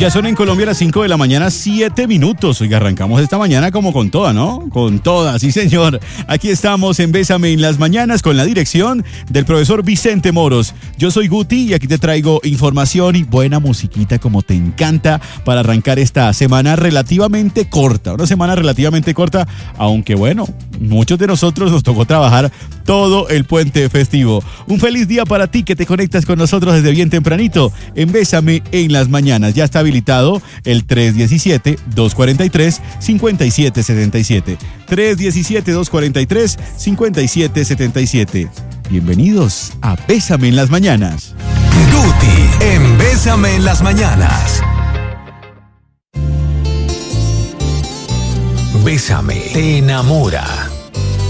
Ya son en Colombia las 5 de la mañana, 7 minutos. Oiga, arrancamos esta mañana como con toda, ¿no? Con toda, sí señor. Aquí estamos en Bésame en las mañanas con la dirección del profesor Vicente Moros. Yo soy Guti y aquí te traigo información y buena musiquita como te encanta para arrancar esta semana relativamente corta. Una semana relativamente corta, aunque bueno, muchos de nosotros nos tocó trabajar todo el puente festivo. Un feliz día para ti que te conectas con nosotros desde bien tempranito en Bésame en las mañanas. Ya está habilitado el 317-243-5777. 317-243-5777. Bienvenidos a Bésame en las mañanas. Guti en Bésame en las mañanas. Bésame te enamora.